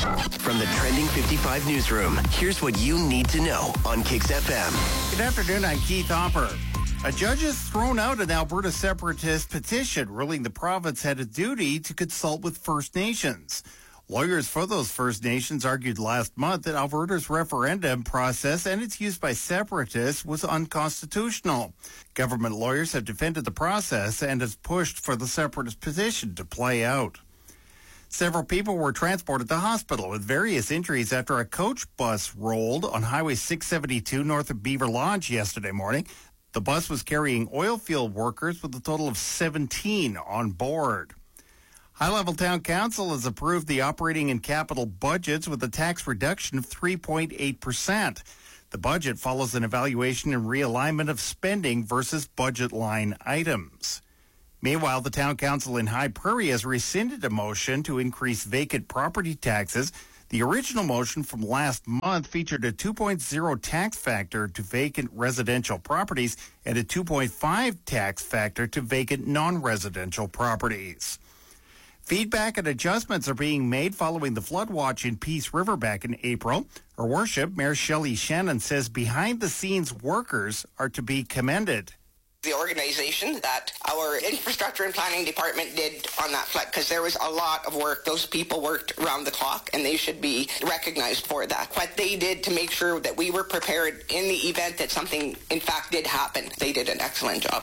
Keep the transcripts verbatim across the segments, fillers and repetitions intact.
From the Trending fifty-five newsroom, here's what you need to know on Kix F M. Good afternoon, I'm Keith Hopper. A judge has thrown out an Alberta separatist petition ruling the province had a duty to consult with First Nations. Lawyers for those First Nations argued last month that Alberta's referendum process and its use by separatists was unconstitutional. Government lawyers have defended the process and has pushed for the separatist petition to play out. Several people were transported to hospital with various injuries after a coach bus rolled on Highway six seventy-two north of Beaver Lodge yesterday morning. The bus was carrying oil field workers with a total of seventeen on board. High-Level Town Council has approved the operating and capital budgets with a tax reduction of three point eight percent. The budget follows an evaluation and realignment of spending versus budget line items. Meanwhile, the Town Council in High Prairie has rescinded a motion to increase vacant property taxes. The original motion from last month featured a two point oh tax factor to vacant residential properties and a two point five tax factor to vacant non-residential properties. Feedback and adjustments are being made following the flood watch in Peace River back in April. Her Worship, Mayor Shelley Shannon, says behind-the-scenes workers are to be commended. The organization that our infrastructure and planning department did on that flood, because there was a lot of work. Those people worked around the clock, and they should be recognized for that. What they did to make sure that we were prepared in the event that something, in fact, did happen. They did an excellent job.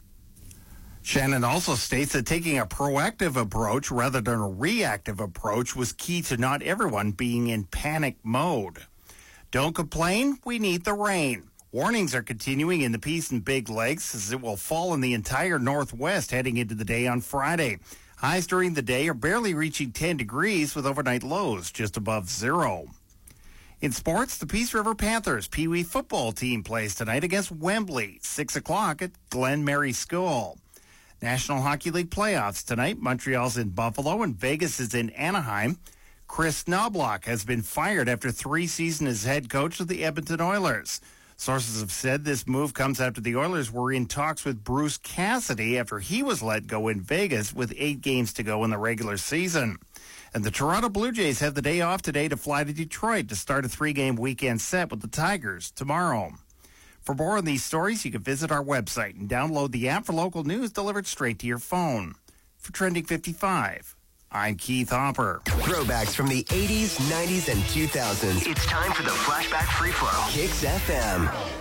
Shannon also states that taking a proactive approach rather than a reactive approach was key to not everyone being in panic mode. Don't complain, we need the rain. Warnings are continuing in the Peace and Big Lakes as it will fall in the entire northwest heading into the day on Friday. Highs during the day are barely reaching ten degrees with overnight lows just above zero. In sports, the Peace River Panthers Pee Wee football team plays tonight against Wembley, six o'clock at Glen Mary School. National Hockey League playoffs tonight. Montreal's in Buffalo and Vegas is in Anaheim. Chris Knobloch has been fired after three seasons as head coach of the Edmonton Oilers. Sources have said this move comes after the Oilers were in talks with Bruce Cassidy after he was let go in Vegas with eight games to go in the regular season. And the Toronto Blue Jays have the day off today to fly to Detroit to start a three-game weekend set with the Tigers tomorrow. For more on these stories, you can visit our website and download the app for local news delivered straight to your phone. For Trending fifty-five, I'm Keith Hopper. Throwbacks from the eighties, nineties, and two thousands. It's time for the Flashback Free Flow. Kix F M.